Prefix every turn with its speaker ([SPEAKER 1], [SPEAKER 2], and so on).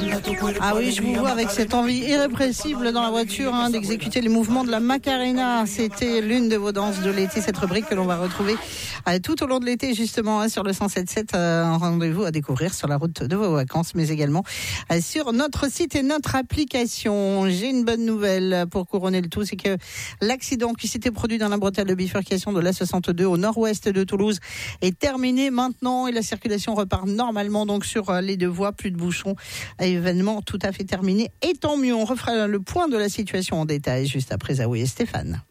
[SPEAKER 1] Ah oui, je vous vois avec cette envie irrépressible dans la voiture d'exécuter les mouvements de la Macarena. C'était l'une de vos danses de l'été, cette rubrique que l'on va retrouver tout au long de l'été justement sur le 107.7. Un rendez-vous à découvrir sur la route de vos vacances, mais également sur notre site et notre application. J'ai une bonne nouvelle pour couronner le tout, c'est que l'accident qui s'était produit dans la bretelle de bifurcation de l'A62 au nord-ouest de Toulouse est terminé maintenant et la circulation repart normalement donc sur les deux voies, plus de bouchons. Événement tout à fait terminé et tant mieux. On refera le point de la situation en détail juste après Zaoui et Stéphane.